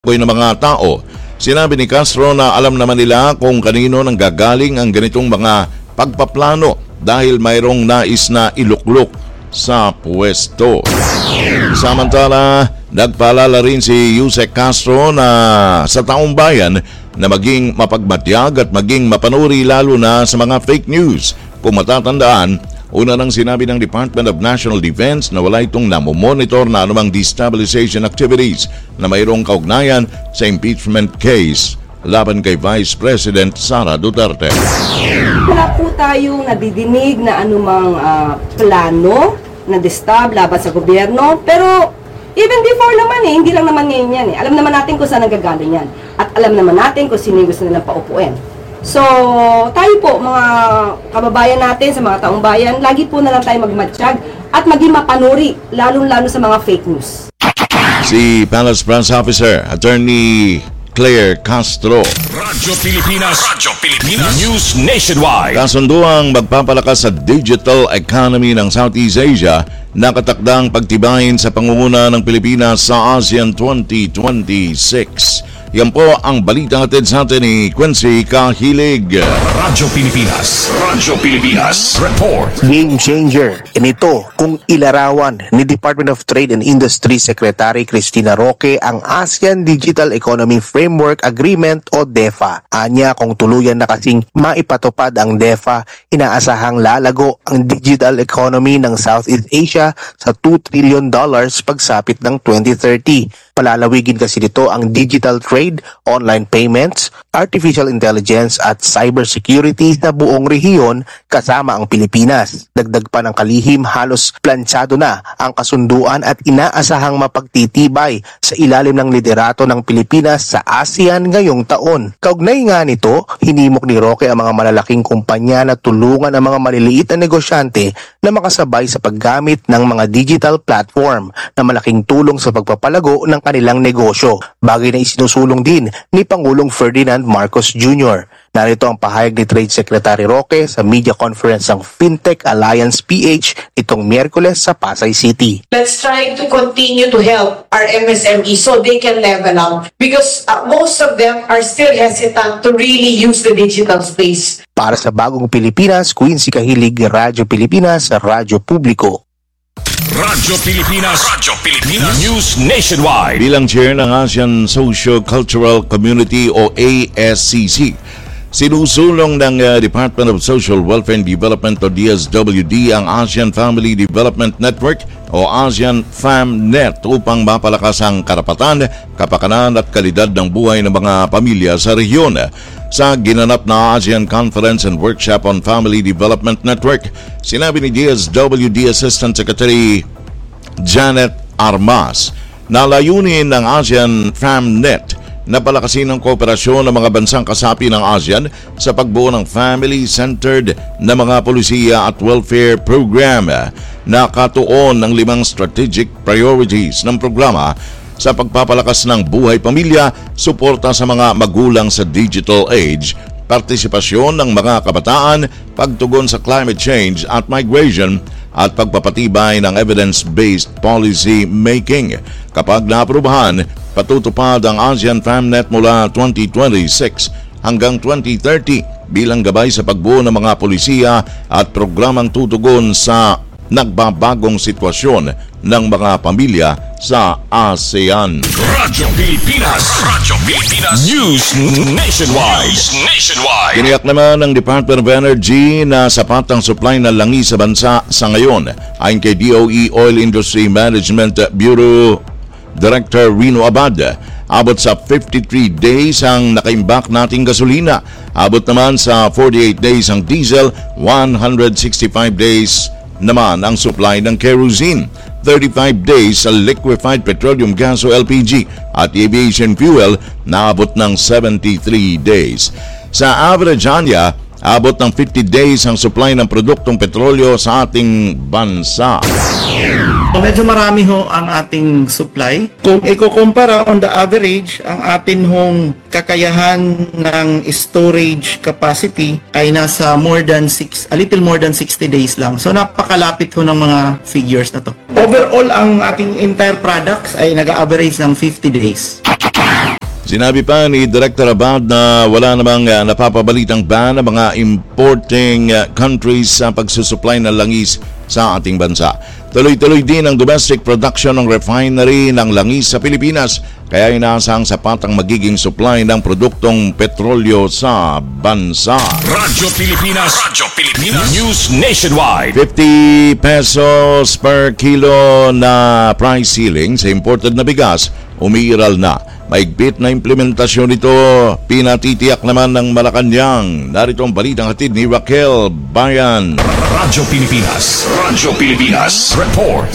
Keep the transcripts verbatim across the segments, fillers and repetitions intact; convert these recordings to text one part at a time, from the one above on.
Koy ng mga tao. Sinabi ni Castro na alam naman nila kung kanino nang gagaling ang ganitong mga pagpaplano dahil mayroong nais na iluklok sa pwesto. Samantala, nagpaalala rin si Yusek Castro na sa taong bayan na maging mapagmatyag at maging mapanuri lalo na sa mga fake news. Kung matatandaan, una nang sinabi ng Department of National Defense na wala itong namomonitor na anumang destabilization activities na mayroong kaugnayan sa impeachment case laban kay Vice President Sara Duterte. Wala po tayong nadidinig na anumang uh, plano na destab laban sa gobyerno, pero even before naman eh, hindi lang naman ngayon yan eh. Alam naman natin kung saan nagagaling yan at alam naman natin kung sino gusto nilang paupuin. So, tayo po, mga kababayan natin, sa mga taong bayan, lagi po na lang tayo magmatsyag at maging mapanuri, lalo-lalo sa mga fake news. Si Palace Press Officer, Attorney Claire Castro. Radyo Pilipinas, Radyo Pilipinas, News Nationwide. Kasunduang magpapalakas sa digital economy ng Southeast Asia, nakatakdang pagtibayin sa pangunguna ng Pilipinas sa ASEAN twenty twenty-six. Yan po ang balita natin sa atin ni Quincy Kahilig. Radyo Pilipinas, Radyo Pilipinas, Report. Game changer. Inito kung ilarawan ni Department of Trade and Industry Secretary Cristina Roque ang ASEAN Digital Economy Framework Agreement o DEFA. Anya kung tuluyan na kasing maipatupad ang DEFA, inaasahang lalago ang digital economy ng Southeast Asia sa two trillion dollars pagsapit ng twenty thirty. Palalawigin kasi dito ang digital trade, online payments, artificial intelligence at cybersecurity sa buong rehiyon kasama ang Pilipinas. Dagdag pa ng kalihim, halos plansyado na ang kasunduan at inaasahang mapagtitibay sa ilalim ng liderato ng Pilipinas sa ASEAN ngayong taon. Kaugnay nga nito, hinimok ni Roque ang mga malalaking kumpanya na tulungan ang mga maliliit na negosyante na makasabay sa paggamit ng mga digital platform na malaking tulong sa pagpapalago ng kanilang negosyo, bagay na isinusulong din ni Pangulong Ferdinand Marcos Junior Narito ang pahayag ni Trade Secretary Roque sa media conference ng Fintech Alliance P H itong Miyerkules sa Pasay City. Let's try to continue to help our M S M Es so they can level up because uh, most of them are still hesitant to really use the digital space. Para sa Bagong Pilipinas, Quincy Kahilig, Radyo Pilipinas, Radyo Publiko. Radyo Pilipinas, Radyo Pilipinas, News Nationwide. Bilang chair ng ASEAN Socio-Cultural Community o A S C C, sinusulong ng uh, Department of Social Welfare and Development o D S W D ang ASEAN Family Development Network o ASEAN FamNet upang mapalakas ang karapatan, kapakanan at kalidad ng buhay ng mga pamilya sa rehiyon. Sa ginanap na ASEAN Conference and Workshop on Family Development Network, sinabi ni D S W D Assistant Secretary Janet Armas na layunin ng ASEAN FamNet na palakasin ang kooperasyon ng mga bansang kasapi ng ASEAN sa pagbuo ng family-centered na mga polisiya at welfare program. Nakatuon ng limang strategic priorities ng programa sa pagpapalakas ng buhay pamilya, suporta sa mga magulang sa digital age, partisipasyon ng mga kabataan, pagtugon sa climate change at migration, at pagpapatibay ng evidence-based policy making. Kapag naaprubahan, patutupad ang ASEAN FamNet mula twenty twenty-six hanggang twenty thirty bilang gabay sa pagbuo ng mga polisiya at programang tutugon sa nagbabagong sitwasyon ng mga pamilya sa ASEAN. Radyo Pilipinas, Radyo Pilipinas, News Nationwide, News Nationwide. Tiniyak naman ng Department of Energy na sapat ang supply ng langis sa bansa sa ngayon. Ayon kay D O E Oil Industry Management Bureau Director Rino Abad, abot sa fifty-three days ang nakaimbak nating gasolina. Abot naman sa forty-eight days ang diesel, one hundred sixty-five days naman ang supply ng kerosene, thirty-five days sa liquefied petroleum gas o L P G at aviation fuel na abot ng seventy-three days. Sa average anya, abot ng fifty days ang supply ng produktong petrolyo sa ating bansa. So, medyo marami ho ang ating supply. Kung ikukumpara on the average, ang atin hong kakayahan ng storage capacity ay nasa more than six, a little more than sixty days lang. So napakalapit ho ng mga figures na to. Overall, ang ating entire products ay nag-average ng fifty days. Sinabi pa ni Director Abad na wala namang uh, napapabalitang ban ng mga importing uh, countries sa pagsusupply ng langis sa ating bansa. Tuloy-tuloy din ang domestic production ng refinery ng langis sa Pilipinas, kaya inaasang sapat ang magiging supply ng produktong petrolyo sa bansa. Radyo Pilipinas, Radyo Pilipinas, News Nationwide. fifty pesos per kilo na price ceiling sa imported na bigas, umiiral na. Maigpit na implementasyon nito, pinatitiyak naman ng Malacanang. Narito ang balitang hatid ni Raquel Bayan. Radyo Pilipinas, Radyo Pilipinas, report.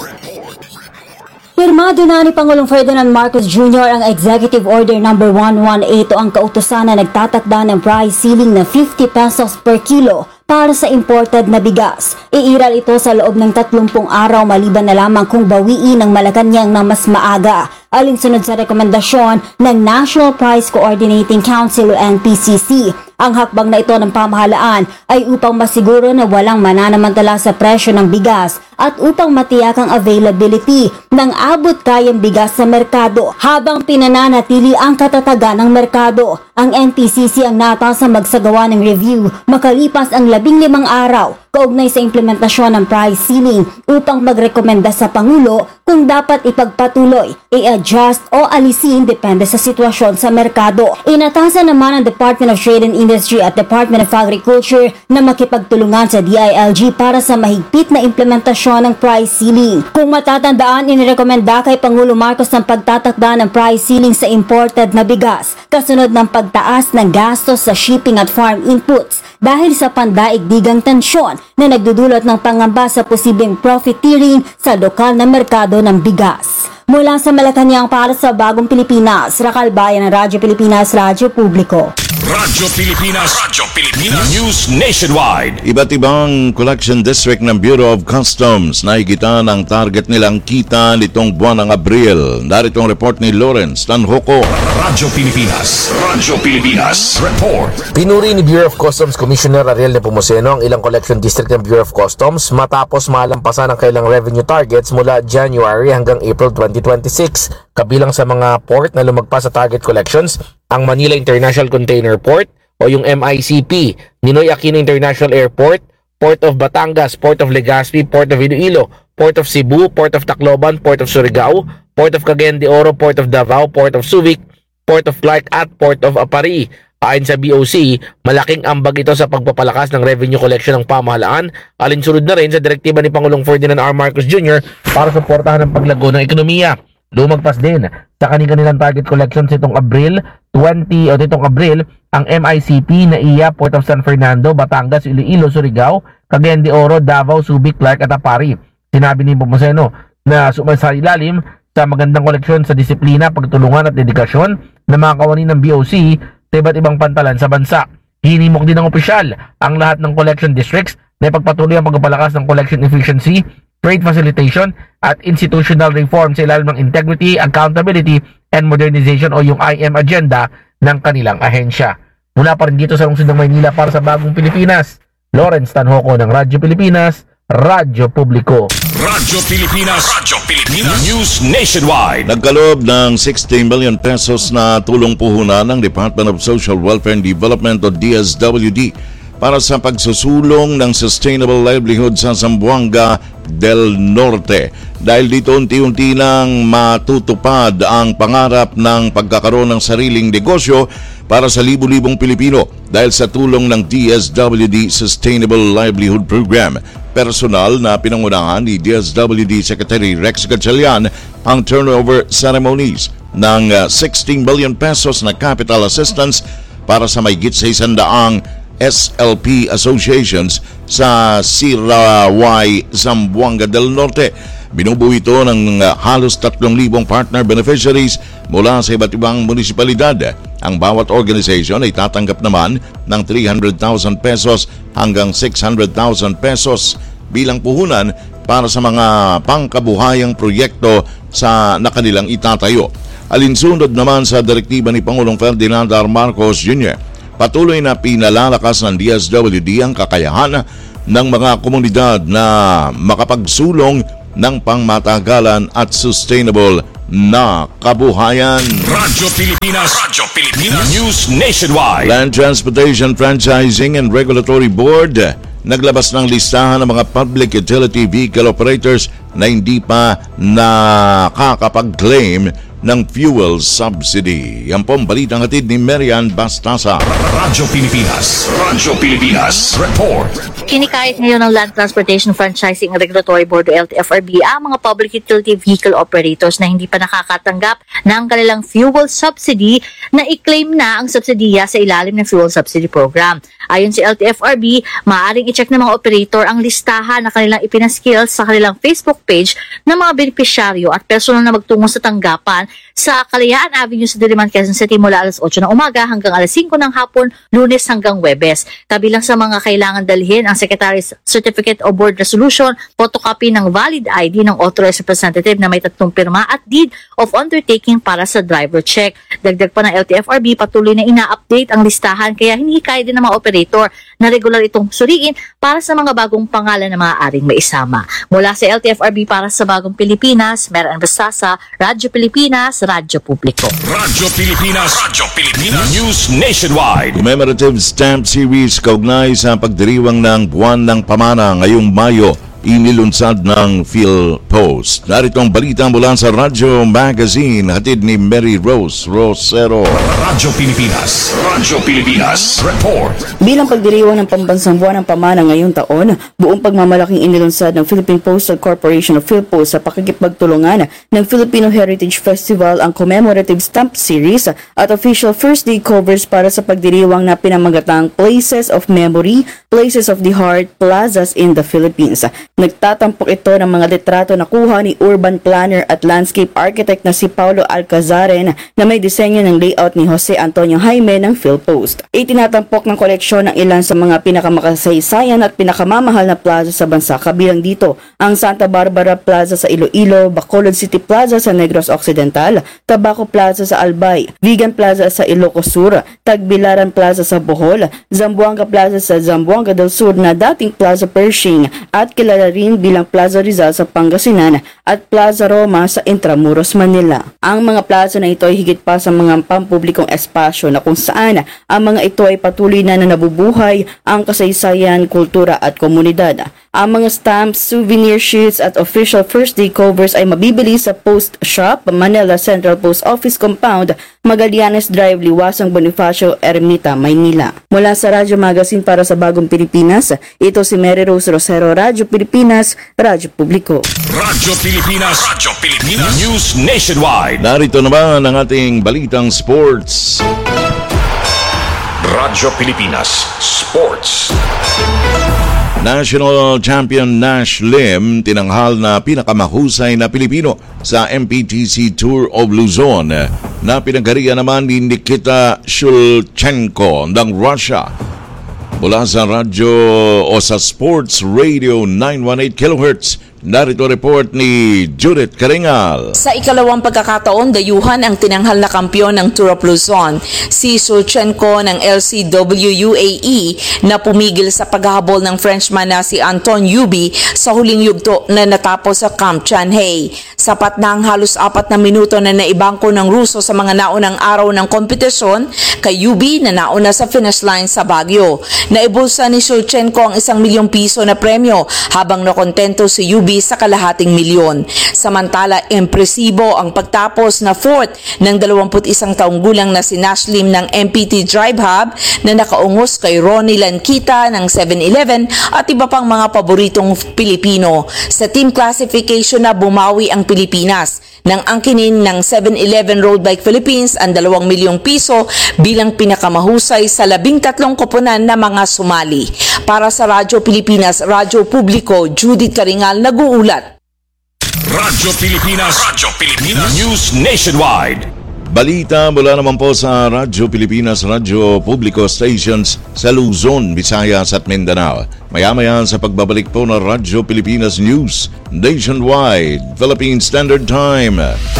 Pirmado na ni Pangulong Ferdinand Marcos Junior ang Executive Order number one one eight o ang kautusan na nagtatakda ng price ceiling na fifty pesos per kilo para sa imported na bigas. Iiral ito sa loob ng tatlumpung araw maliban na lamang kung bawiin ng Malacanang na mas maaga. Alinsunod sa rekomendasyon ng National Price Coordinating Council o N P C C. Ang hakbang na ito ng pamahalaan ay upang masiguro na walang mananamantala sa presyo ng bigas at upang matiyak ang availability ng abot-kayang bigas sa merkado habang pinananatili ang katatagan ng merkado. Ang N P C C ang natasa magsagawa ng review makalipas ang labing limang araw kaugnay sa implementasyon ng price ceiling upang magrekomenda sa Pangulo kung dapat ipagpatuloy, i-adjust o alisin depende sa sitwasyon sa merkado. Inatasan naman ng Department of Trade and Industry at Department of Agriculture na makipagtulungan sa D I L G para sa mahigpit na implementasyon ng price ceiling. Kung matatandaan, inirekomenda kay Pangulo Marcos ng pagtatakda ng price ceiling sa imported na bigas kasunod ng pagtaas ng gastos sa shipping at farm inputs dahil sa pandaigdigang tensyon na nagdudulot ng pangamba sa posibleng profiteering sa lokal na merkado ng bigas. Mula sa Malacanang para sa Bagong Pilipinas, Raquel Bayan ng Radyo Pilipinas, Radyo Publiko. Radyo Pilipinas, Radyo Pilipinas, News Nationwide. Iba't ibang collection district ng Bureau of Customs nahigitan ang target nilang kita nitong buwan ng Abril. Narito ang report ni Lawrence Tanhoco. Radyo Pilipinas, Radyo Pilipinas, report. Pinuri ni Bureau of Customs Commissioner Ariel Nepomuceno ang ilang collection district ng Bureau of Customs matapos malampasan ang kailang revenue targets mula January hanggang April twenty twenty-six. Kabilang sa mga port na lumagpas sa target collections ang Manila International Container Port o yung M I C P, Ninoy Aquino International Airport, Port of Batangas, Port of Legazpi, Port of Iloilo, Port of Cebu, Port of Tacloban, Port of Surigao, Port of Cagayan de Oro, Port of Davao, Port of Subic, Port of Clark at Port of Apari. Ayon sa B O C, malaking ambag ito sa pagpapalakas ng revenue collection ng pamahalaan, alinsunod na rin sa direktiba ni Pangulong Ferdinand R. Marcos Junior para suportahan ang paglago ng ekonomiya. Lumagpas din sa kanilang target collections itong Abril twenty o itong Abril ang M I C P, Naiya, Port of San Fernando, Batangas, Iloilo, Surigao, Cagayan de Oro, Davao, Subic, Clark at Apari. Sinabi ni Nepomuceno na sumasailalim sa magandang koleksyon sa disiplina, pagtulungan at dedikasyon ng mga kawani ng B O C sa iba't ibang pantalan sa bansa. Hinimok din ng opisyal ang lahat ng collection districts na ipagpatuloy ang pagpapalakas ng collection efficiency, trade facilitation at institutional reform sa ilalim ng integrity, accountability, and modernization o yung I M agenda ng kanilang ahensya. Mula pa rin dito sa lungsod ng Maynila para sa Bagong Pilipinas, Lawrence Tanhoco ng Radyo Pilipinas, Radyo Publiko. Radyo Pilipinas, Radyo Pilipinas, News Nationwide. Nagkaloob ng sixty million pesos na tulong puhunan ng Department of Social Welfare and Development o D S W D para sa pagsusulong ng sustainable livelihood sa Zamboanga del Norte. Dahil dito unti-unti nang matutupad ang pangarap ng pagkakaroon ng sariling negosyo para sa libu-libong Pilipino dahil sa tulong ng D S W D Sustainable Livelihood Program. Personal na pinangunahan ni D S W D Secretary Rex Gatchalian ang turnover ceremonies ng sixteen billion pesos na capital assistance para sa mahigit sa isandaang S L P associations sa Sirawai, Zamboanga del Norte. Binubuo ito ng halos tatlong libong partner beneficiaries mula sa iba't ibang munisipalidad. Ang bawat organization ay tatanggap naman ng three hundred thousand pesos hanggang six hundred thousand pesos bilang puhunan para sa mga pangkabuhayang proyekto sa nakanilang itatayo. Alinsunod naman sa direktiba ni Pangulong Ferdinand R. Marcos Junior, patuloy na pinalalakas ng D S W D ang kakayahan ng mga komunidad na makapagsulong ng pangmatagalan at sustainable na kabuhayan. Radyo Pilipinas. Radyo Pilipinas. News Nationwide. Land Transportation Franchising and Regulatory Board naglabas ng listahan ng mga public utility vehicle operators na hindi pa nakakapag-claim ng fuel subsidy. Yan po ang balitang hatid ni Marian Bastasa. Radyo Pilipinas. Radyo Pilipinas. Report. Kinikayat ngayon ng Land Transportation Franchising and Regulatory Board o L T F R B ang mga public utility vehicle operators na hindi pa nakakatanggap ng kanilang fuel subsidy na i-claim na ang subsidiya sa ilalim ng fuel subsidy program. Ayon sa L T F R B, maaaring i-check ng mga operator ang listahan na kanilang ipinaskill sa kanilang Facebook page ng mga benepisyaryo at personal na magtungo sa tanggapan sa Kalayaan Avenue sa Diliman, Quezon City mula alas otso ng umaga hanggang alas singko ng hapon, Lunes hanggang Huwebes. Kabilang sa mga kailangan dalhin ang Secretary's Certificate o Board Resolution, photocopy ng valid I D ng authorized representative na may tatlong pirma at deed of undertaking para sa driver check. Dagdag pa ng L T F R B, patuloy na ina-update ang listahan kaya hinikayat din ng mga operator na regular itong suriin para sa mga bagong pangalan na maaaring maisama. Mula sa L T F R B para sa Bagong Pilipinas, Marian Bastasa, Radyo Pilipinas, Radyo Publiko. Radyo Pilipinas. Radyo Pilipinas. News Nationwide. Commemorative Stamp Series kaugnay sa pagdiriwang ng Buwan ng Pamana ngayong Mayo, inilunsad ng PhilPost. Narito ang balita mula sa Radyo Magazine, hatid ni Mary Rose Rosero. Radyo Pilipinas. Radyo Pilipinas. Report. Bilang pagdiriwang ng pambansang buwan ng pamana ngayong taon, buong pagmamalaking inilunsad ng Philippine Postal Corporation o PhilPost sa pakikipagtulungan ng Filipino Heritage Festival ang Commemorative Stamp Series at official first day covers para sa pagdiriwang na pinamagatang Places of Memory, Places of the Heart, Plazas in the Philippines. Nagtatampok ito ng mga litrato na kuha ni urban planner at landscape architect na si Paulo Alcazaren na may disenyo ng layout ni Jose Antonio Jaime ng PhilPost. Itinatampok ng koleksyon ng ilan sa mga pinakamakasaysayan at pinakamamahal na plaza sa bansa, kabilang dito ang Santa Barbara Plaza sa Iloilo, Bacolod City Plaza sa Negros Occidental, Tabaco Plaza sa Albay, Vigan Plaza sa Ilocos Sur, Tagbilaran Plaza sa Bohol, Zamboanga Plaza sa Zamboanga del Sur na dating Plaza Pershing at kilala rin bilang Plaza Rizal sa Pangasinan at Plaza Roma sa Intramuros, Manila. Ang mga plaza na ito ay higit pa sa mga pampublikong espasyo na kung saan ang mga ito ay patuloy na na nabubuhay ang kasaysayan, kultura at komunidad. Ang mga stamps, souvenir sheets at official first day covers ay mabibili sa Post Shop, Manila Central Post Office Compound, Magallanes Drive, Liwasang Bonifacio, Ermita, Maynila. Mula sa Radyo Magazine para sa Bagong Pilipinas, ito si Mary Rose Rosero, Radyo Pilipinas, Radyo Publiko. Radyo Pilipinas. Radyo Pilipinas. News Nationwide. Narito naman ang ating balitang sports. Radyo Pilipinas Sports. National Champion Nash Lim tinanghal na pinakamahusay na Pilipino sa M P T C Tour of Luzon na pinagkariyan naman ni Nikita Shulchenko ng Russia. Mula sa radyo o sa Sports Radio nine eighteen kilohertz, narito report ni Judith Karingal. Sa ikalawang pagkakataon, dayuhan ang tinanghal na kampyon ng Tour of Luzon, si Shulchenko ng L C W U A E na pumigil sa paghahabol ng Frenchman na si Anton Yubi sa huling yugto na natapos sa Camp Chanhae. Sapat na ang halos apat na minuto na naibangko ng Ruso sa mga naunang araw ng kompetisyon kay Yubi na nauna sa finish line sa Baguio. Naibulsa ni Shulchenko ang isang milyong piso na premyo habang nakontento si Yubi sa kalahating milyon. Samantala, impresibo ang pagtapos na fourth ng dalawampu't isang taong gulang na si Nash Lim ng M P T Drive Hub na nakaungos kay Ronnie Lankita ng seven eleven at iba pang mga paboritong Pilipino. Sa team classification na bumawi ang Pilipinas nang angkinin ng seven eleven Road Bike Philippines ang dalawang milyong piso bilang pinakamahusay sa labing tatlong koponan na mga sumali. Para sa Radyo Pilipinas, Radyo Publiko, Judith Karingal nag-uulat. Radyo Pilipinas. Radyo Pilipinas. News Nationwide. Balita mula naman po sa Radyo Pilipinas, Radyo Publiko stations sa Luzon, Visayas at Mindanao. Maya-maya sa pagbabalik po ng Radyo Pilipinas News Nationwide, Philippine Standard Time.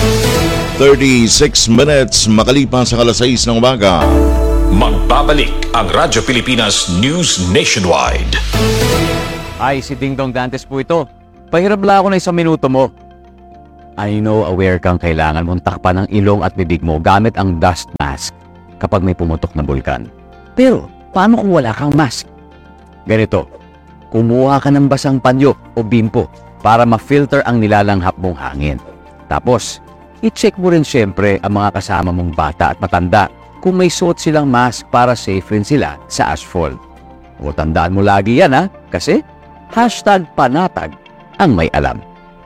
thirty-six minutes makalipas sa alas sais ng umaga. Magbabalik ang Radyo Pilipinas News Nationwide. Ay, si Dingdong Dantes po ito. Pahirap lang ako na isang minuto mo. I know aware kang kailangan mong takpan ang ilong at bibig mo gamit ang dust mask kapag may pumutok na bulkan. Pero, paano kung wala kang mask? Ganito, kumuha ka ng basang panyo o bimpo para ma-filter ang nilalanghap mong hangin. Tapos, i-check mo rin syempre ang mga kasama mong bata at matanda kung may suot silang mask para safe rin sila sa asphalt. O tandaan mo lagi yan ha, kasi hashtag panatag ang may alam.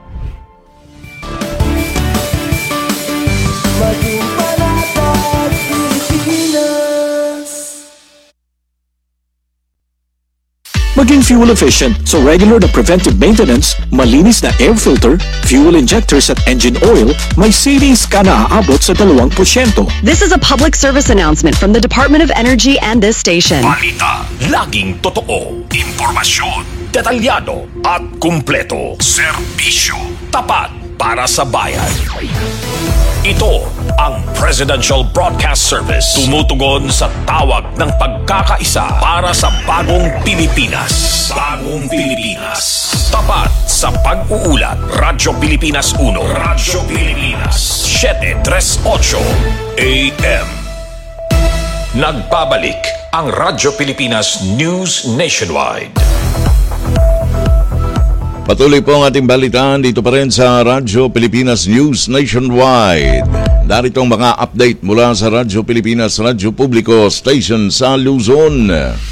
Maging fuel efficient, so regular na preventive maintenance, malinis na air filter, fuel injectors at engine oil, may savings ka na aabot sa dalawang porsyento. This is a public service announcement from the Department of Energy and this station. Balita, laging totoo, impormasyon, detalyado at kumpleto, serbisyo, tapat para sa bayan. Ito ang Presidential Broadcast Service. Tumutugon sa tawag ng pagkakaisa para sa bagong Pilipinas. Bagong Pilipinas. Tapat sa pag-uulat. Radyo Pilipinas uno. Radyo Pilipinas seven thirty-eight A M. Nagbabalik ang Radyo Pilipinas News Nationwide. Patuloy po ang ating balitaan dito pa rin sa Radyo Pilipinas News Nationwide. Narito ang mga update mula sa Radyo Pilipinas, Radyo Publiko Station sa Luzon.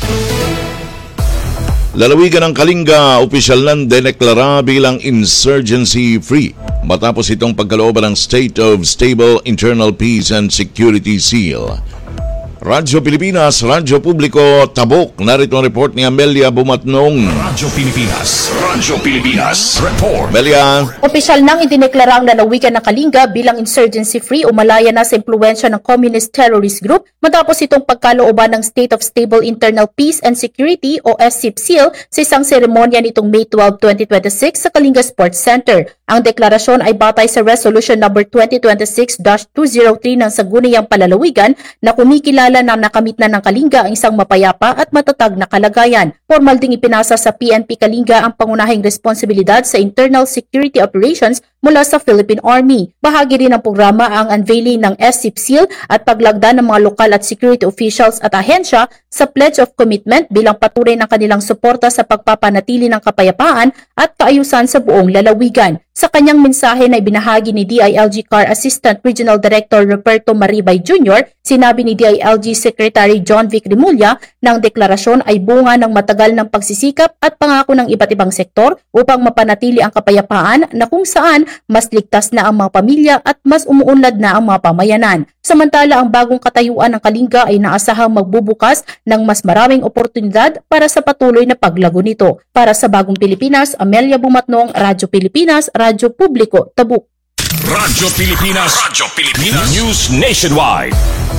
Lalawigan ng Kalinga, opisyal nang dineklara bilang insurgency-free matapos itong pagkalooban ng State of Stable Internal Peace and Security Seal. Radyo Pilipinas, Radyo Publiko, Tabuk. Narito ang report ni Amelia Bumatnong. Radyo Pilipinas, Radyo Pilipinas, report. Amelia. Opisyal nang idineklara ang lalawigan ng Kalinga bilang insurgency-free o malaya na sa impluwensya ng Communist Terrorist Group matapos itong pagkalooban ng State of Stable Internal Peace and Security o S I P Seal sa isang seremonya nitong May twelfth, twenty twenty-six sa Kalinga Sports Center. Ang deklarasyon ay batay sa Resolution number twenty twenty-six dash two oh three ng Sangguniang Palalawigan na kumikilala na nakamit na ng Kalinga ang isang mapayapa at matatag na kalagayan. Formal ding ipinasa sa P N P Kalinga ang pangunahing responsibilidad sa internal security operations mula sa Philippine Army. Bahagi rin ng programa ang unveiling ng S I P Seal at paglagda ng mga lokal at security officials at ahensya sa Pledge of Commitment bilang patunay ng kanilang suporta sa pagpapanatili ng kapayapaan at kaayusan sa buong lalawigan. Sa kanyang mensahe na ibinahagi ni D I L G C A R Assistant Regional Director Roberto Maribay Junior, sinabi ni D I L G Secretary John Vic Rimulya na ang deklarasyon ay bunga ng matagal ng pagsisikap at pangako ng iba't ibang sektor upang mapanatili ang kapayapaan na kung saan mas ligtas na ang mga pamilya at mas umuunlad na ang mga pamayanan. Samantala, ang bagong katayuan ng Kalinga ay naasahang magbubukas ng mas maraming oportunidad para sa patuloy na paglago nito. Para sa Bagong Pilipinas, Amelia Bumatnong, Radyo Pilipinas, Radyo Publiko, Tabuk. Radyo Pilipinas, Radyo Pilipinas News Nationwide.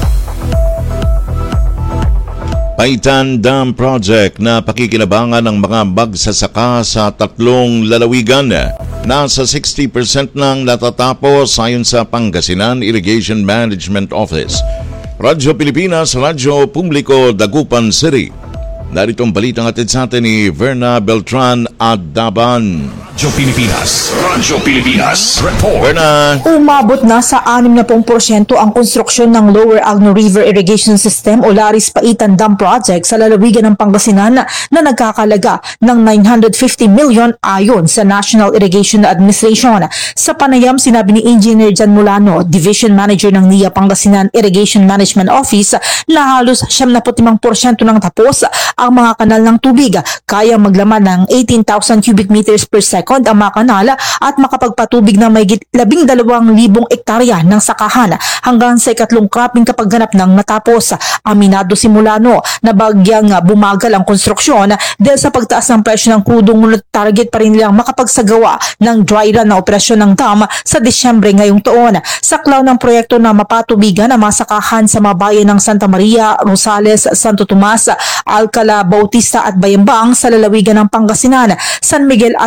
Paitan Dam Project na pakikinabangan ng mga magsasaka sa tatlong lalawigan. Nasa sixty percent nang natatapos ayon sa Pangasinan Irrigation Management Office. Radyo Pilipinas, Radyo Publiko, Dagupan City. Narito ang balitang atid sa atin ni Verna Beltran Adaban. Radyo Pilipinas, Radyo Pilipinas, report. Verna. Umabot na sa sixty percent ang konstruksyon ng Lower Agno River Irrigation System o Laris Paitan Dam Project sa lalawigan ng Pangasinan na nagkakalaga ng nine hundred fifty million ayon sa National Irrigation Administration. Sa panayam, sinabi ni Engineer Jan Mulano, Division Manager ng N I A Pangasinan Irrigation Management Office, na halos seventy-five percent nang tapos ang mga kanal ng tubig. Kaya maglaman ng eighteen thousand cubic meters per second ang mga kanal at makapagpatubig ng mayigit labing dalawang libong ektarya ng sakahan hanggang sa ikatlong cropping kapag ganap ng matapos. Aminado si Mulano na bagyang bumagal ang konstruksyon dahil sa pagtaas ng presyo ng krudong, ngunit target pa rin nilang makapagsagawa ng dry run na operasyon ng dam sa Disyembre ngayong taon. Saklaw ng proyekto na mapatubigan ang mga sakahan sa mga bayan ng Santa Maria, Rosales, Santo Tomas, Alcala, Bautista at Bayambang sa lalawigan ng Pangasinan, San Miguel at Moncada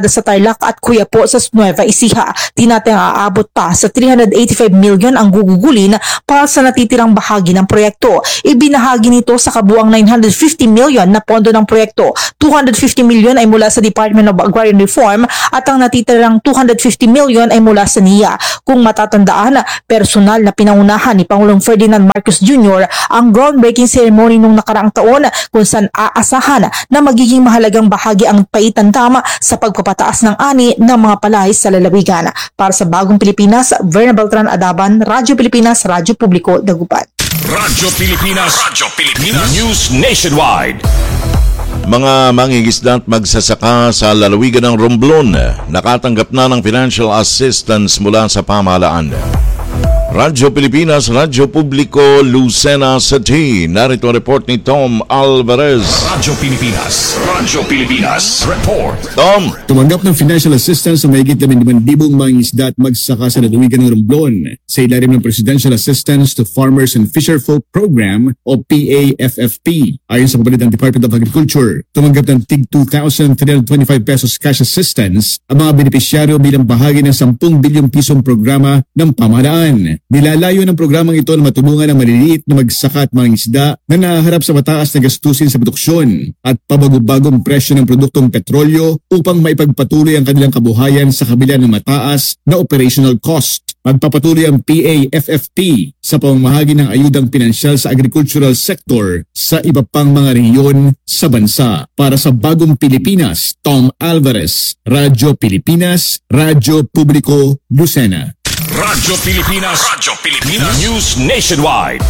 sa Tarlac at Cuyapo sa Nueva Ecija. Tinatayang aabot pa sa three hundred eighty-five million ang gugugulin para sa natitirang bahagi ng proyekto. Ibinahagi nito sa kabuang nine hundred fifty million na pondo ng proyekto. two hundred fifty million ay mula sa Department of Agrarian Reform at ang natitirang two hundred fifty million ay mula sa N I A. Kung matatandaan, personal na pinangunahan ni Pangulong Ferdinand Marcos Junior ang groundbreaking ceremony nung nakaraang taon kung saan aasahan na magiging mahalagang bahagi ang paitan tama sa pagpapataas ng ani ng mga palay sa lalawigan. Para sa Bagong Pilipinas, Verna Beltran Adaban, Radyo Pilipinas, Radyo Publiko, Dagupan. Radyo Pilipinas, Radyo Pilipinas, News Nationwide. Mga mangingisda at magsasaka sa lalawigan ng Romblon nakatanggap na ng financial assistance mula sa pamahalaan. Radyo Pilipinas, Radyo Publiko, Lucena City. Narito ang report ni Tom Alvarez. Radyo Pilipinas, Radyo Pilipinas, report. Tom. Tumanggap ng financial assistance sa mahigit labing limang libong mangingisda at magsasaka sa lalawigan ng Romblon sa ilalim ng Presidential Assistance to Farmers and Fisherfolk Program o P A F F P. Ayon sa pabalit ng Department of Agriculture, tumanggap ng tig two thousand three hundred twenty-five pesos cash assistance ang mga benepisyaryo bilang bahagi ng ten bilyong pisong programa ng pamahalaan. Nilalayo ng programang ito na matulungan ang maliliit na magsaka at mangingisda na nahaharap sa mataas na gastusin sa produksyon at pabago-bagong presyo ng produktong petrolyo upang maipagpatuloy ang kanilang kabuhayan sa kabila ng mataas na operational cost. Magpapatuloy ang P A F F P sa pamamahagi ng ayudang pinansyal sa agricultural sector sa iba pang mga rehiyon sa bansa. Para sa Bagong Pilipinas, Tom Alvarez, Radyo Pilipinas, Radyo Publiko, Lucena. Radyo Pilipinas, Radyo Pilipinas, News Nationwide.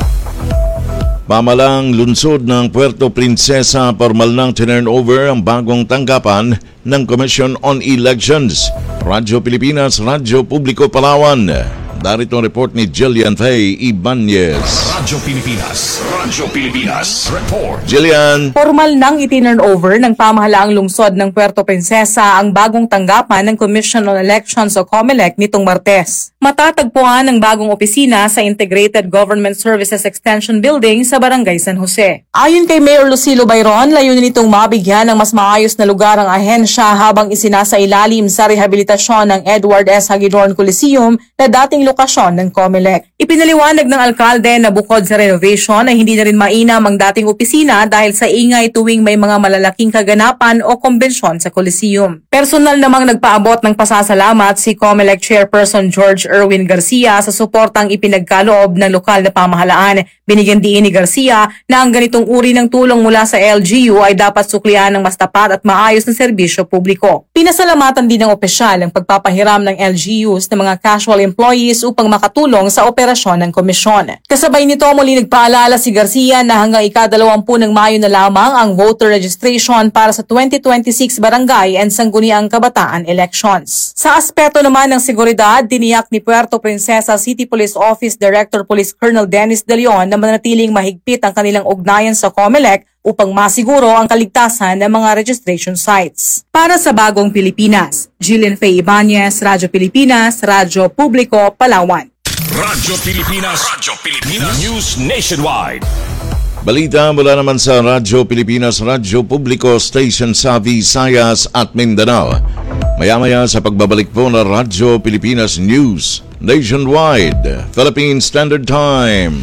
Pamalang lungsod ng Puerto Princesa, formal nang turn over ang bagong tanggapan ng Commission on Elections. Radyo Pilipinas, Radyo Publiko, Palawan. Darito ang report ni Jillian Faye Ibanez. Radyo Pilipinas, Radyo Pilipinas, report. Jillian. Formal nang itinurn over ng pamahalaang lungsod ng Puerto Princesa ang bagong tanggapan ng Commission on Elections o COMELEC nitong Martes. Matatagpuan ang bagong opisina sa Integrated Government Services Extension Building sa Barangay San Jose. Ayon kay Mayor Lucilo Bayron, layunin nitong mabigyan ng mas maayos na lugar ang ahensya habang isinasailalim sa rehabilitasyon ng Edward S. Hagedorn Coliseum na dating lokasyon ng COMELEC. Ipinaliwanag ng alkalde na bukod sa renovation ay hindi na rin mainam ang dating opisina dahil sa ingay tuwing may mga malalaking kaganapan o kombensyon sa Coliseum. Personal namang nagpaabot ng pasasalamat si COMELEC Chairperson George Erwin Garcia sa suportang ipinagkaloob ng lokal na pamahalaan. Binigyan diin ni Garcia na ang ganitong uri ng tulong mula sa L G U ay dapat suklian ng mas tapat at maayos na serbisyo publiko. Pinasalamatan din ng opisyal ang pagpapahiram ng L G Us ng mga casual employees upang makatulong sa operasyon ng komisyon. Kasabay nito muli nagpaalala si Garcia na hanggang ikadalawampu ng Mayo na lamang ang voter registration para sa twenty twenty-six barangay and sangguniang kabataan elections. Sa aspeto naman ng seguridad, tiniyak ni Puerto Princesa City Police Office Director Police Colonel Dennis De Leon na manatiling mahigpit ang kanilang ugnayan sa COMELEC upang masiguro ang kaligtasan ng mga registration sites. Para sa Bagong Pilipinas, Jillian Faye Ibanez, Radyo Pilipinas, Radyo Publiko, Palawan. Radyo Pilipinas, Radyo Pilipinas, News Nationwide. Balita mula naman sa Radyo Pilipinas, Radyo Publiko Station sa Visayas at Mindanao. Maya-maya sa pagbabalik po ng Radyo Pilipinas News Nationwide, Philippine Standard Time.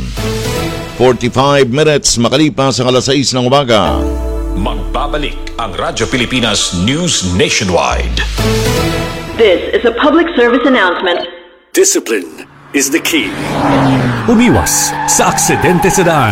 forty-five minutes makalipas ang alas sais ng umaga. Magbabalik ang Radyo Pilipinas News Nationwide. This is a public service announcement. Discipline is the key. Umiwas sa aksidente sa daan.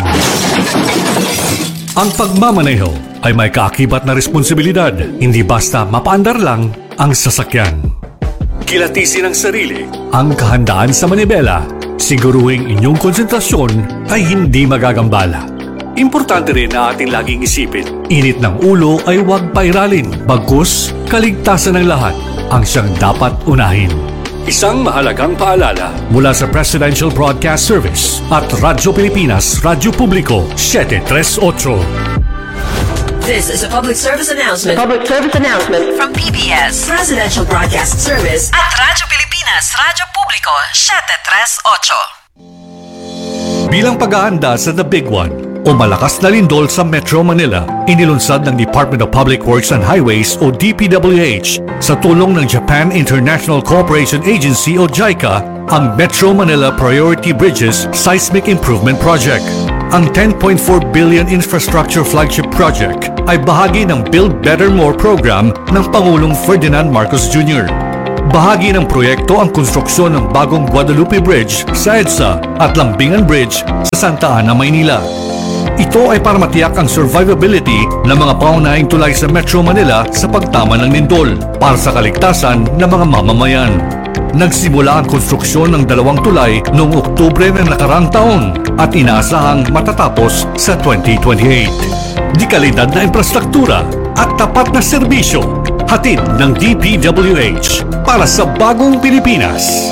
Ang pagmamaneho ay may kaakibat na responsibilidad, hindi basta mapaandar lang ang sasakyan. Kilatisin ang sarili, ang kahandaan sa manibela, siguruhing inyong konsentrasyon ay hindi magagambala. Importante rin na ating laging isipin, init ng ulo ay huwag pairalin, bagkus kaligtasan ng lahat ang siyang dapat unahin. Isang mahalagang paalala mula sa Presidential Broadcast Service at Radyo Pilipinas, Radyo Publiko, seven thirty-eight. This is a public service announcement. Public service announcement from P B S Presidential Broadcast Service at Radyo Pilipinas, Radyo Publiko, seven thirty-eight. Bilang pag-aanda sa The Big One, o malakas na lindol sa Metro Manila. Inilunsad ng Department of Public Works and Highways o D P W H sa tulong ng Japan International Cooperation Agency o JICA ang Metro Manila Priority Bridges Seismic Improvement Project. Ang ten point four billion infrastructure flagship project ay bahagi ng Build Better More program ng Pangulong Ferdinand Marcos Junior Bahagi ng proyekto ang konstruksyon ng bagong Guadalupe Bridge sa EDSA at Lambingan Bridge sa Santa Ana, Maynila. Ito ay para matiyak ang survivability ng mga paunahing tulay sa Metro Manila sa pagtama ng lindol para sa kaligtasan ng mga mamamayan. Nagsimula ang konstruksyon ng dalawang tulay noong Oktubre ng nakarang taon at inaasahang matatapos sa twenty twenty-eight. Di kalidad na infrastruktura at tapat na serbisyo, hatid ng D P W H para sa bagong Pilipinas.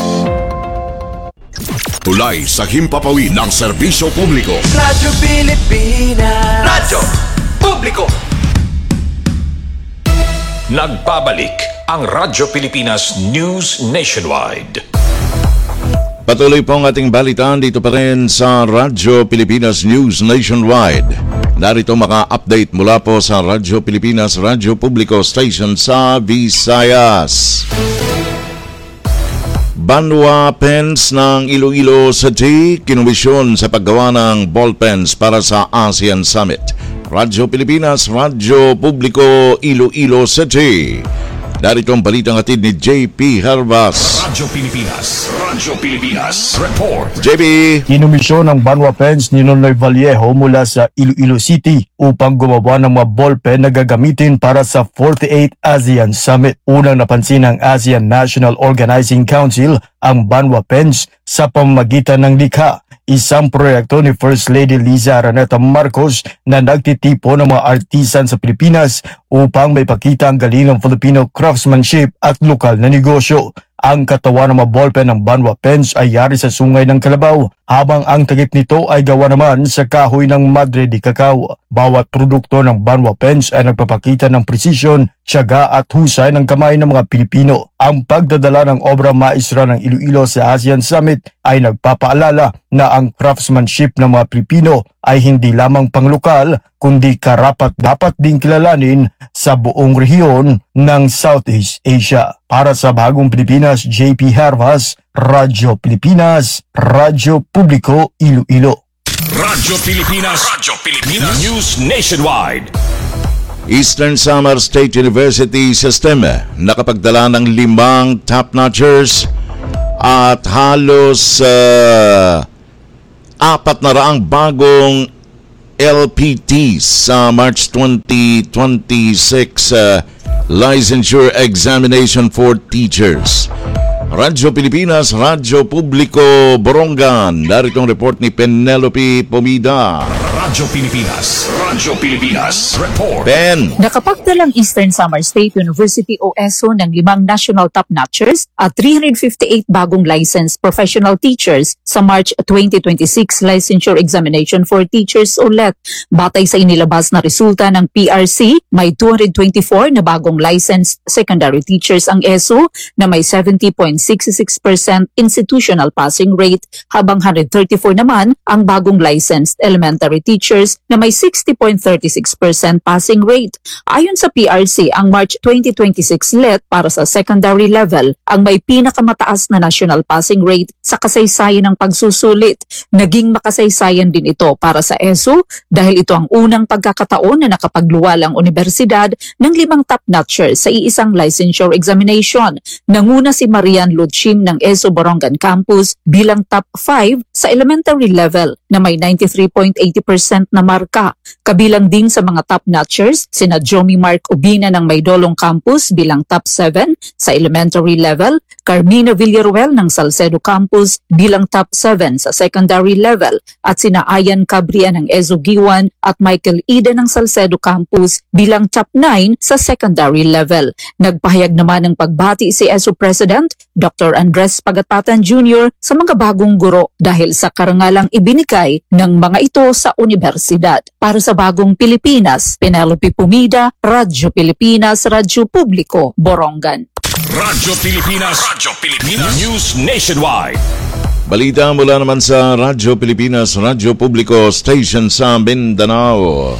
Tulay sa himpapawid ng serbisyo publiko. Radyo Pilipinas. Radyo Publiko. Nagbabalik ang Radyo Pilipinas News Nationwide. Patuloy po ang ating balitaan dito pa rin sa Radyo Pilipinas News Nationwide. Narito maka-update mula po sa Radyo Pilipinas Radyo Publiko Station sa Visayas. Banwa Pens ng Iloilo City kinumisyon sa paggawa ng ballpens para sa ASEAN Summit. Radyo Pilipinas Radyo Publiko Iloilo City. Narito ang balitang hatid ni J P Harvas. Radyo Pilipinas, Radyo Pilipinas Report. J P. Kinumisyon ng Banwa Pens ni Nonoy Vallejo mula sa Iloilo City upang gumawa ng mga ballpen na gagamitin para sa forty-eighth ASEAN Summit. Unang napansin ng ASEAN National Organizing Council ang Banwa Pens sa pamamagitan ng likha. Isang proyekto ni First Lady Liza Araneta Marcos na nagtitipo ng mga artisan sa Pilipinas upang maipakita ang galing ng Filipino craftsmanship at lokal na negosyo. Ang katawan ng mga ballpen ng Banwa Pens ay yari sa sungay ng Kalabaw, habang ang takip nito ay gawa naman sa kahoy ng Madre de Cacao. Bawat produkto ng Banwa Pens ay nagpapakita ng presisyon, tiyaga at husay ng kamay ng mga Pilipino. Ang pagdadala ng obra maestra ng Iloilo sa ASEAN Summit ay nagpapaalala na ang craftsmanship ng mga Pilipino ay hindi lamang panglokal kundi karapat-dapat ding kilalanin sa buong rehiyon ng Southeast Asia. Para sa Bagong Pilipinas, J P Harvas, Radyo Pilipinas, Radyo Publiko Iloilo. Radyo Pilipinas, Radyo Pilipinas News Nationwide. Eastern Samar State University System nakapagdala ng limang top-notchers at halos uh, apat na raang bagong L P Ts sa March twenty twenty-six uh, Licensure Examination for Teachers. Radyo Pilipinas, Radyo Publiko Borongan. Narito ang report ni Penelope Pomida. Radyo Pilipinas, Radyo Pilipinas Report. Ben. Nakapagdalang Eastern Samar State University o E S O ng limang national top-notchers at three hundred fifty-eight bagong licensed professional teachers sa March twenty twenty-six Licensure Examination for Teachers o L E T. Batay sa inilabas na resulta ng P R C, may two hundred twenty-four na bagong licensed secondary teachers ang E S O na may seventy point six six percent institutional passing rate, habang one hundred thirty-four naman ang bagong licensed elementary teachers na may sixty point three six percent passing rate. Ayon sa P R C, ang March twenty twenty-six L E T para sa secondary level ang may pinakamataas na national passing rate sa kasaysayan ng pagsusulit. Naging makasaysayan din ito para sa E S O dahil ito ang unang pagkakataon na nakapagluwal ang universidad ng limang top-notchers sa iisang licensure examination. Nanguna si Marian Ludshim ng E S O Borongan Campus bilang top five sa elementary level na may ninety-three point eight zero percent na marka. Kabilang din sa mga top-notchers, sina Jomi Mark Ubina ng Maydolong Campus bilang top seven sa elementary level, Carmina Villaruel ng Salcedo Campus bilang top seven sa secondary level, at sina Ayan Cabria ng E S O Giwan at Michael Ida ng Salcedo Campus bilang top nine sa secondary level. Nagpahayag naman ng pagbati si E S O President Doctor Andres Pagatpatan Junior sa mga bagong guro dahil sa karangalang ibinigay ng mga ito sa universidad. Para sa Bagong Pilipinas, Penelope Pumida, Radyo Pilipinas, Radyo Publiko, Borongan. Radyo Pilipinas, Radyo Pilipinas News Nationwide. Balita mula naman sa Radyo Pilipinas, Radyo Publiko Station sa Mindanao.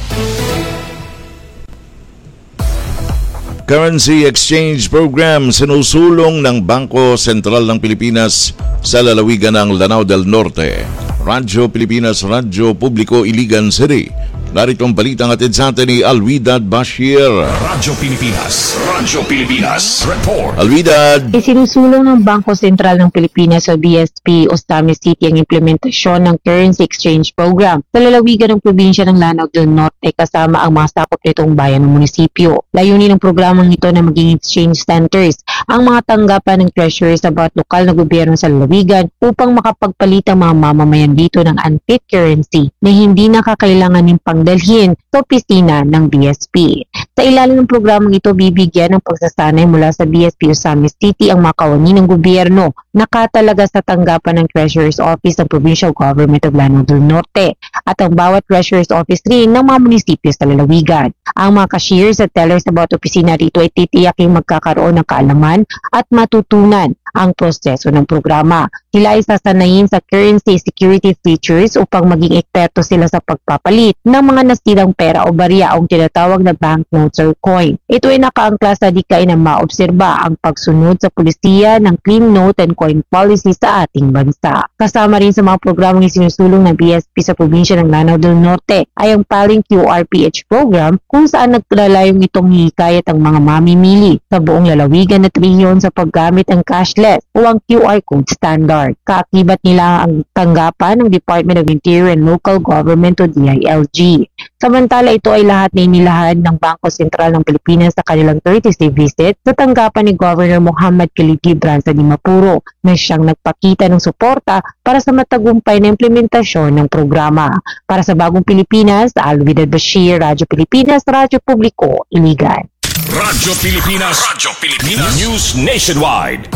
Currency Exchange Program sinusulong ng Bangko Sentral ng Pilipinas sa lalawigan ng Lanao del Norte. Radyo Pilipinas, Radyo Publiko, Iligan City. Narito ang balitang hatid sa atin ni Alwidad Bashir. Radyo Pilipinas, Radyo Pilipinas, report. Alwidad. Isinusulong ng Bangko Sentral ng Pilipinas sa B S P Ostamis City ang implementasyon ng Currency Exchange Program sa lalawigan ng probinsya ng Lanao del Norte kasama ang mga sakop nitong bayan ng munisipyo. Layunin ng programang ito na maging exchange centers ang mga tanggapan ng treasury sa bawat lokal na gobyerno sa lalawigan upang makapagpalit ang mga mamamayan dito ng unfit currency na hindi nakakailangan ng pangdalhin sa opisina ng B S P. Sa ilalim ng programang ito, bibigyan ng pagsasanay mula sa B S P Osamis City ang mga kawani ng gobyerno nakatalaga sa tanggapan ng Treasurer's Office ng Provincial Government of Lanao del Norte at ang bawat Treasurer's Office rin ng mga munisipyo sa lalawigan. Ang mga cashiers at tellers sa bawat opisina rito ay titiyaking magkakaroon ng kaalaman at matutunan ang proseso ng programa. Sila ay sasanayin sa currency security features upang maging eksperto sila sa pagpapalit ng mga nasirang pera o barya o tinatawag na banknotes or coin. Ito ay nakaangkla sa dikain na maobserba ang pagsunod sa pulisiya ng clean note and coin policy sa ating bansa. Kasama rin sa mga programang isinusulong ng B S P sa probinsya ng Lanao del Norte ay ang Paling Q R P H program kung saan naglalayong itong hihikayat ang mga mamimili sa buong lalawigan at rehiyon sa paggamit ng cashless o ang Q R code standard. Kaakibat nila ang tanggapan ng Department of Interior and Local Government o D I L G. Samantala, ito ay lahat na inilahad ng Bangko Sentral ng Pilipinas sa kanilang courtesy visit sa tanggapan ni Governor Muhammad Khalid Gibran sa Dimapuro na siyang nagpakita ng suporta para sa matagumpay na implementasyon ng programa. Para sa Bagong Pilipinas, Alwidad Bashir, Radyo Pilipinas, Radyo Publiko, Iligan. Radyo Pilipinas, Radyo Pilipinas, News Nationwide.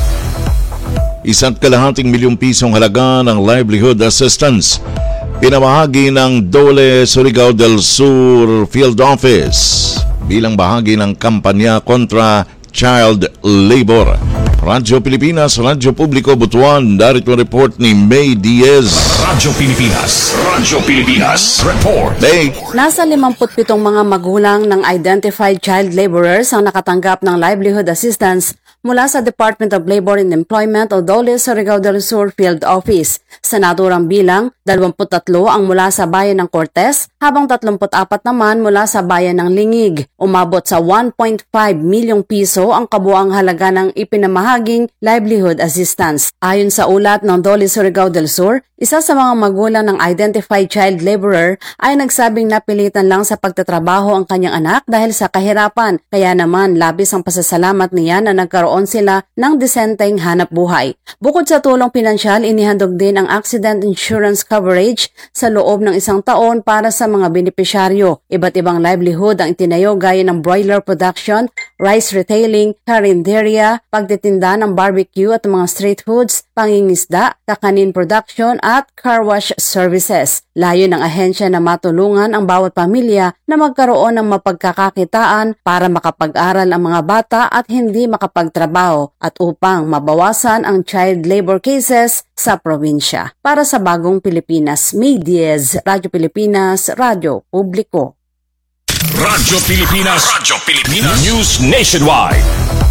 Isa't kalahating milyong pisong halaga ng livelihood assistance pinamahagi ng Dole Surigao del Sur Field Office bilang bahagi ng kampanya kontra child labor. Radyo Pilipinas, Radyo Publiko, Butuan. Darito report ni May Diaz. Radyo Pilipinas, Radyo Pilipinas, report. May. Nasa limampu't pitong mga magulang ng identified child laborers ang nakatanggap ng livelihood assistance mula sa Department of Labor and Employment o Dole Surigao del Sur Field Office. Sa naturang bilang, dalawampu't tatlo ang mula sa bayan ng Cortes, habang tatlumpu't apat naman mula sa bayan ng Lingig. Umabot sa one point five milyong piso ang kabuang halaga ng ipinamahaging livelihood assistance. Ayon sa ulat ng Dole Surigao del Sur, isa sa mga magulang ng identified child laborer ay nagsabing napilitan lang sa pagtatrabaho ang kanyang anak dahil sa kahirapan. Kaya naman labis ang pasasalamat niya na nagkaroon sila ng disenteng hanap buhay. Bukod sa tulong pinansyal, inihandog din ang accident insurance coverage sa loob ng isang taon para sa mga benepisyaryo. Iba't ibang livelihood ang itinayo gaya ng broiler production, rice retailing, karinderya, pagtitinda ng barbecue at mga street foods, pangingisda, kakanin production at car wash services. Layo ng ahensya na matulungan ang bawat pamilya na magkaroon ng mapagkakakitaan para makapag-aral ang mga bata at hindi makapagtrabaho at upang mabawasan ang child labor cases sa probinsya. Para sa Bagong Pilipinas, May Diaz, Radyo Pilipinas, Radyo Publiko. Radyo Pilipinas, Radyo Pilipinas, News Nationwide.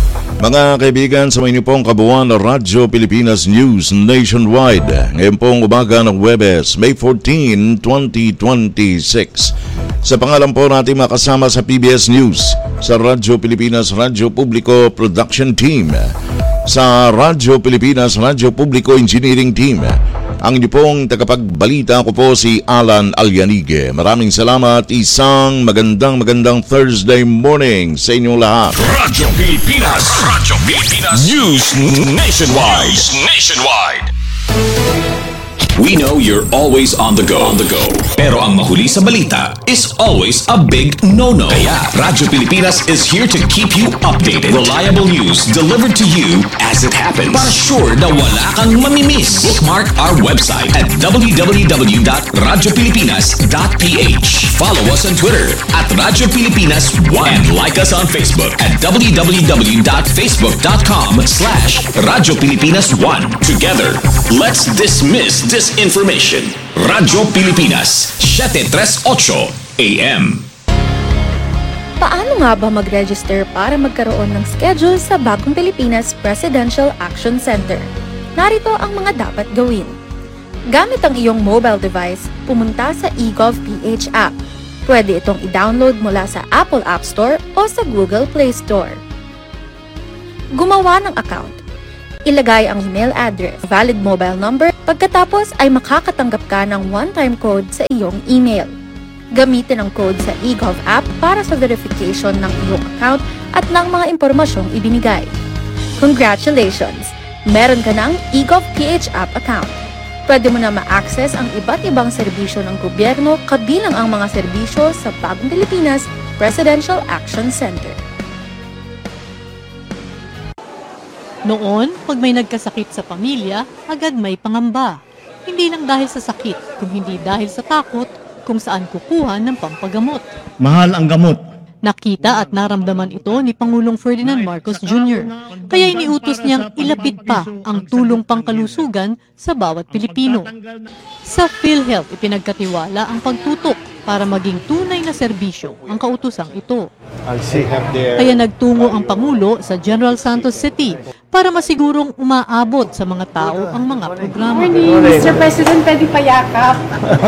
Mga kaibigan, sa inyo pong kabuuan ng Radyo Pilipinas News Nationwide. Ngayon pong umaga ng Huwebes, May fourteenth, twenty twenty-six. Sa pangalan po natin makasama sa P B S News, sa Radyo Pilipinas, Radyo Publiko Production Team, sa Radyo Pilipinas, Radyo Publiko Engineering Team. Ang inyo pong tagapagbalita ko po si Alan Alyanige. Maraming salamat. Isang magandang magandang Thursday morning sa inyong lahat. Radyo Pilipinas, Radyo Pilipinas, News Nationwide, News Nationwide. We know you're always on the go. On the go. Pero ang mahuli sa balita is always a big no-no. Kaya Radyo Pilipinas is here to keep you updated. Reliable news delivered to you as it happens. Para sure na wala kang mamimiss. Bookmark our website at w w w dot radyo pilipinas dot p h. Follow us on Twitter at Radyo Pilipinas one and like us on Facebook at w w w dot facebook dot com slash Radyo Pilipinas one. Together, let's dismiss disinformation. Radyo Pilipinas, seven thirty-eight A M. Paano nga ba mag-register para magkaroon ng schedule sa Bagong Pilipinas Presidential Action Center? Narito ang mga dapat gawin. Gamit ang iyong mobile device, pumunta sa eGovPH app. Pwede itong i-download mula sa Apple App Store o sa Google Play Store. Gumawa ng account. Ilagay ang email address, valid mobile number, pagkatapos ay makakatanggap ka ng one-time code sa iyong email. Gamitin ang code sa eGov app para sa verification ng iyong account at ng mga impormasyong ibinigay. Congratulations! Meron ka ng eGovPH app account. Pwede mo na ma-access ang iba't ibang serbisyo ng gobyerno kabilang ang mga serbisyo sa Bagong Pilipinas Presidential Action Center. Noon, pag may nagkasakit sa pamilya, agad may pangamba. Hindi lang dahil sa sakit, kung hindi dahil sa takot kung saan kukuha ng pampagamot. Mahal ang gamot. Nakita at naramdaman ito ni Pangulong Ferdinand Marcos Junior Kaya iniutos niyang ilapit pa ang tulong pangkalusugan sa bawat Pilipino. Sa PhilHealth, ipinagkatiwala ang pagtutok para maging tunay na serbisyo ang kautusang ito. Kaya nagtungo ang Pangulo sa General Santos City para masigurong umaabot sa mga tao ang mga programa. mister President, pwede pa yakap.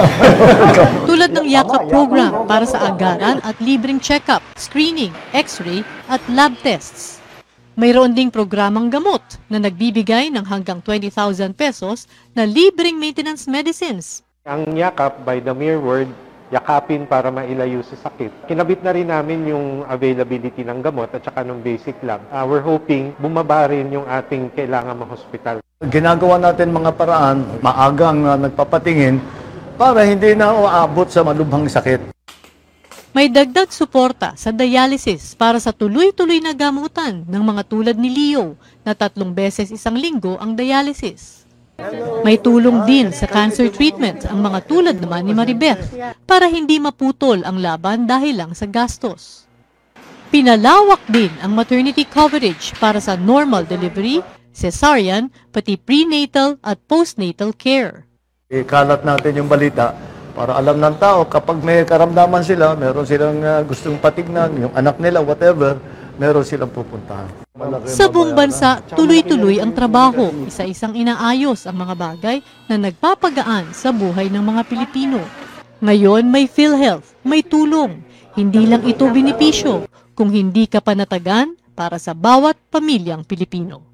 Tulad ng yakap program para sa agaran at libreng check-up, screening, x-ray at lab tests. Mayroon ding programang gamot na nagbibigay ng hanggang twenty thousand pesos na libreng maintenance medicines. Ang yakap, by the mere word, yakapin para mailayo sa sakit. Kinabit na rin namin yung availability ng gamot at saka ng basic lab. Uh, we're hoping bumaba rin yung ating kailangan ma-hospital. Ginagawa natin mga paraan, maagang uh, nagpapatingin para hindi na uabot sa malubhang sakit. May dagdag suporta sa dialysis para sa tuloy-tuloy na gamutan ng mga tulad ni Leo na tatlong beses isang linggo ang dialysis. May tulong din sa cancer treatment ang mga tulad naman ni Maribeth para hindi maputol ang laban dahil lang sa gastos. Pinalawak din ang maternity coverage para sa normal delivery, cesarean, pati prenatal at postnatal care. Ikalat natin yung balita para alam ng tao kapag may karamdaman sila, meron silang uh, gustong patignan, yung anak nila, whatever, meron silang pupuntahan. Sa buong bansa, tuloy-tuloy ang trabaho, isa-isang inaayos ang mga bagay na nagpapagaan sa buhay ng mga Pilipino. Ngayon may PhilHealth, may tulong. Hindi lang ito benepisyo, kung hindi ka panatagan para sa bawat pamilyang Pilipino.